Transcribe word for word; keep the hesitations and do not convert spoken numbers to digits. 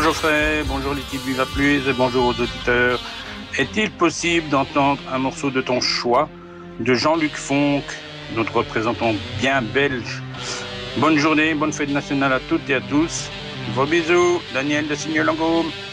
Geoffrey, bonjour l'équipe Viva Plus et bonjour aux auditeurs. Est-il possible d'entendre un morceau de ton choix de Jean-Luc Fonck, notre représentant bien belge? Bonne journée, bonne fête nationale à toutes et à tous. Vos bisous, Daniel de Signolango.